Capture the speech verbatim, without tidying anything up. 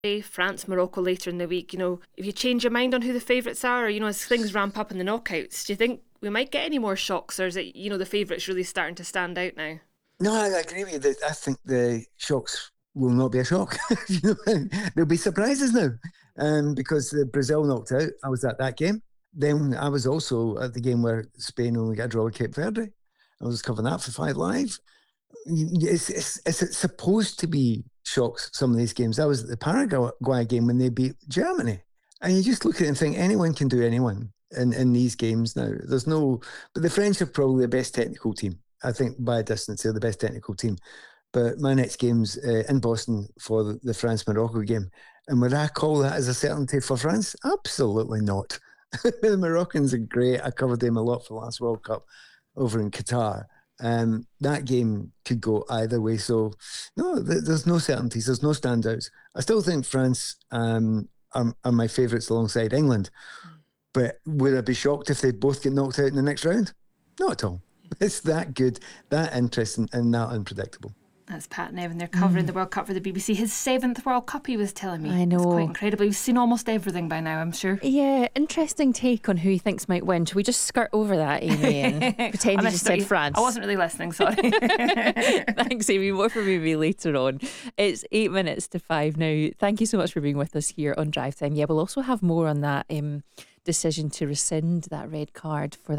France, Morocco later in the week. You know, if you change your mind on who the favourites are, or, you know, as things ramp up in the knockouts, do you think we might get any more shocks, or is it, you know, the favourites really starting to stand out now? No, I agree with you. I think the shocks will not be a shock. You know, there'll be surprises now, um, because Brazil knocked out. I was at that game. Then I was also at the game where Spain only got a draw with Cape Verde. I was covering that for Five Live. It's, it's, it's supposed to be shocks, some of these games. That was the Paraguay game when they beat Germany. And you just look at it and think anyone can do anyone in, in these games now. There's no... But the French are probably the best technical team. I think by a distance, they're the best technical team. But my next game's uh, in Boston for the, the France-Morocco game. And would I call that as a certainty for France? Absolutely not. The Moroccans are great. I covered them a lot for the last World Cup over in Qatar. Um, that game could go either way. So, no, th- there's no certainties. There's no standouts. I still think France um, are, are my favourites alongside England. But would I be shocked if they both get knocked out in the next round? Not at all. It's that good, that interesting, and that unpredictable. That's Pat Nevin. They're covering mm. the World Cup for the B B C. His seventh World Cup, he was telling me. I know. It's quite incredible. He's seen almost everything by now, I'm sure. Yeah, interesting take on who he thinks might win. Should we just skirt over that, Amy, and pretend you just said France? I wasn't really listening, sorry. Thanks, Amy. More from Amy later on. It's eight minutes to five now. Thank you so much for being with us here on Drive Time. Yeah, we'll also have more on that um, decision to rescind that red card for that